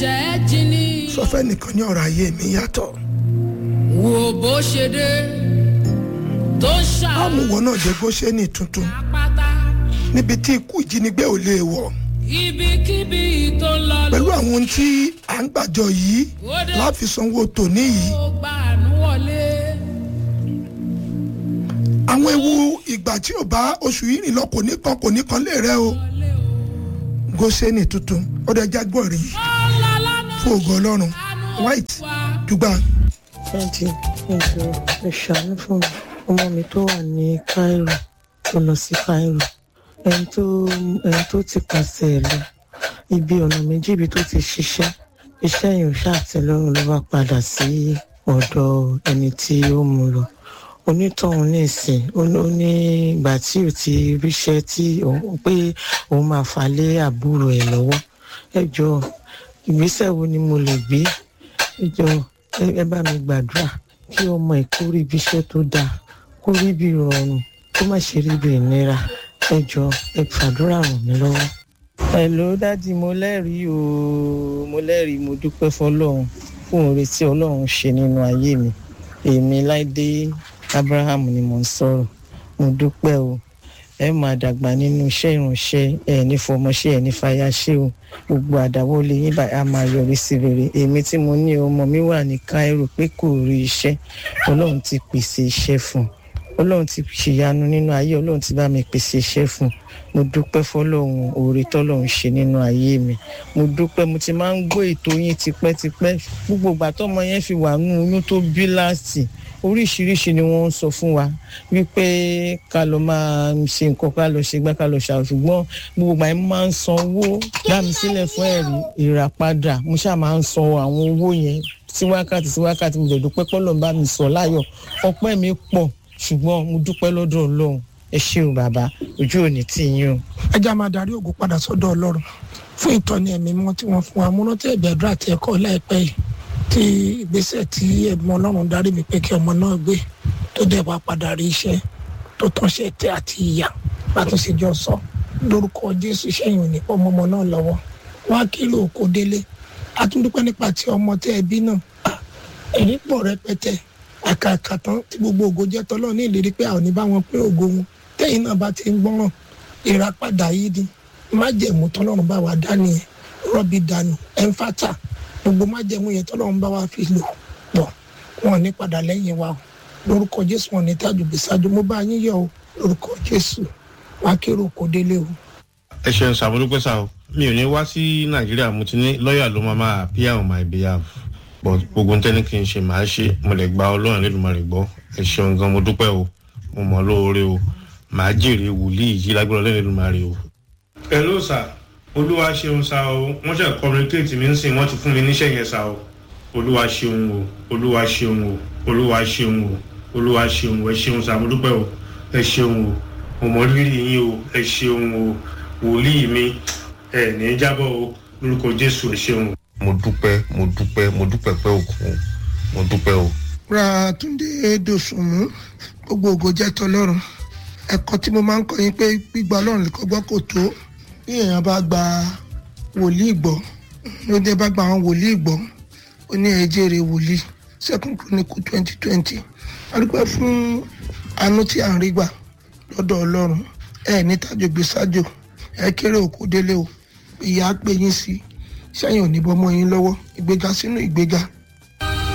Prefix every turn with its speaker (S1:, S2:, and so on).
S1: ẹ̀ṣẹ̀ jìnnì.
S2: sọ fẹ́ nìkan ní ọ̀rọ̀ ayé mi yàtọ̀.
S1: Wo bó ṣe dé tó ṣàánú.
S2: àmúwọ̀ náà jẹ́ bó ṣe ní tuntun
S1: Àpáta
S2: níbi tí ikú ìjínigbé ò lè wọ̀.
S1: ibikíbi tó lọ
S2: pẹ̀lú àwọn ohun tí à ń gbàjọ yìí láfi sanwó tòní yìí.
S1: ló gbà àánú wọlé.
S2: àwọn ewu ìgbà tí ò bá oṣù yìí rìn lọ kò ní kan lè rẹ o. Góṣẹ́nì tuntun ọdẹ jágbọ́n rí fún ògo Ọlọ́run white dùgbà.
S3: ẹ̀jẹ̀ ìṣàánú fún mi ọmọ mi tó wà ní Cairo tó lọ sí Cairo ẹni tó ti pàṣẹ ẹ̀ lọ ibi ọ̀nà méjì ibi tó ti ṣiṣẹ́ iṣẹ́ yìí ò ṣàtẹ́lọ́rùn ló bá padà sí ọ̀dọ̀ ẹni tí ó mú lọ onítọ̀hún ní ìsìn ó ní ìgbà tí ò ti ríṣẹ́ tí pé òun máa fà lé àbúrò ẹ̀ lọ́wọ́ ẹ jọ̀ọ́ ìgbésẹ̀ wo ni mo lè gbé ẹ jọ̀ọ́ ẹ bá mi gbàdúrà kí ọmọ ẹ̀ kó rí ibi iṣẹ́ tó dáa kó rí ibi ìrọ̀rùn kó má ṣe rí ibi ìnira ẹ jọ̀ọ́ ẹ fàdúrà ràn mí lọ́wọ́. hello dádì mo lẹ́rìí mo dúpẹ́ fọlọ́run fún oore tí Ọlọ́run ṣe nínú ayé mi èmi Láìdé Abraham ni mo ń sọ̀rọ̀ mo dúpẹ́ o ẹ máa dàgbà nínú iṣẹ́ ìránṣẹ́ ẹ ní fọmọṣẹ́ ẹ ní fàyàṣẹ́ o gbogbo àdáwọ́lé yín báyìí á máa yọrí sí rere èmi tí mo ní ọmọ mi wà ní Cairo pé kò rí iṣẹ́ Ọlọ́run ti pèsè iṣẹ́ fún Ọlọ́run ti ṣèyanu nínú ayé Ọlọ́run ti bá mi pèsè iṣẹ́ fún mo dúpẹ́ fọlọ́run oore tọ́lọ́run ṣe nínú ayé mi mo dúpẹ́ mo ti máa ń gbọ́ ètò yín tipẹ́tipẹ́ gbogbo ìgbà tọ́mọ yẹn fi wà nínú oyún tó bí láàsì oríṣiríṣi ni wọ́n ń sọ fún wa wípé ká lọ máa ṣe nǹkan ká lọ ṣe gbá ká lọ ṣàwọn ṣùgbọ́n gbogbo ìgbà yẹn máa ń san owó dá mi sílẹ̀ fún ẹ̀rí ìràpadà mo ṣáà máa ń san àwọn owó yẹn sí wákàtí mo dẹ̀ dúpẹ́ pọ́lọ́ bá mi sọ láyọ̀ ọpẹ́ mi pọ̀ ṣùgbọ́n mo dúpẹ́ lọ́dọ̀ Ọlọ́run ẹ ṣé o bàbá ojú òní tì yín o.
S2: ẹ já máa darí ògo padà sọ́dọ̀ Ọlọ́run fún ìtọ́ni ẹ̀mí mọ́ tí wọ́n fún wa múná tí ẹ̀bẹ̀dúrà àti ẹ̀kọ́ láìpẹ́ yìí tí ìgbésẹ̀ tí ẹ̀gbọ́n Ọlọ́run darí mi pé kí ọmọ náà gbé tó dẹ̀ wá padà rí iṣẹ́ tó tánṣẹ́ tẹ àti ìyà bá tó ṣe jọ sọ lórúkọ Jésù sẹ́yìn òní pọ̀ mọ́mọ́ náà lọ́wọ́ wọ́n á kílò òkò délé atúndúpẹ́ nípa ti ọmọ tẹ́ ẹbí náà ẹ̀rí pọ̀ rẹpẹtẹ àkàkà tán tí gbogbo ògo jẹ́ tọ́lọ́ ní ìlérí pé àwọn ní bá wọn pé ògo wọn tẹ́yìn náà bá ti ń gbọ́ràn ìràpadà yìí ni májẹ̀mú tọ́lọ́run bá wa dání ẹ̀ rọ́bì dànù ẹ̀ńfàtà gbogbo májẹ̀mú yẹn tọ́lọ́run bá wa fi lò pọ̀ wọn ní padà lẹ́yìn wa o lórúkọ Jésù wọn ní tájú gbèsàdó mo bá yín yọ̀ o lórúkọ Jésù wàá kérò kò délé o.
S4: ẹ ṣeun sàmúdúpẹ́ sá o mi ò ní wá sí Nàìjíríà mo ti ní lọ́ọ̀yà ló máa appear on my behalf but gbogbo ntẹ́ni kì í ṣe màá ṣe mo lè gba Ọlọ́run lẹ́dùnmarè gbọ́ ẹ ṣeun gan mo dúpẹ́ o mo mọ̀ lóore o màá jèrè wòlíì yìí lágbára lẹ́dùnmarè o. hello sir olúwa ṣeun sá o wọ́n ṣe communicate mi ń sìn wọ́n ti fún mi níṣẹ́ yẹn sá o olúwa ṣeun o olúwa ṣeun o olúwa ṣeun o olúwa ṣeun o ẹ ṣeun sá mo dúpẹ́ o ẹ ṣeun o mo mọ rírì yín o ẹ ṣeun o wòlíì mi ẹ ní jábọ̀ o lórúkọ Jésù ẹ ṣeun o. mo dúpẹ́ pé òkun mo dúpẹ́ o.
S2: ra Túndé Dòsùnmú gbogbo ògo jẹ́ tọ́lọ́run ẹ̀kọ́ tí mo máa ń kọ́ yín pé gbígba Ọlọ́run nìkan gbọ́ kò tó bí èèyàn bá gba wòlíì gbọ́ ló dé bá gba àwọn wòlíì gbọ́ ó ní ẹ̀jẹ̀rẹ̀ wòlíì 2 Chronicle 2020 adúpẹ́ fún àánú tí à ń rí gbà lọ́dọ̀ Ọlọ́run ní tájò gbèsàjò kéré òkú délé o ìyá pè yín sí sẹ́yìn ò ní bọ́ mọ́ yín lọ́wọ́ ìgbéga sínú ìgbéga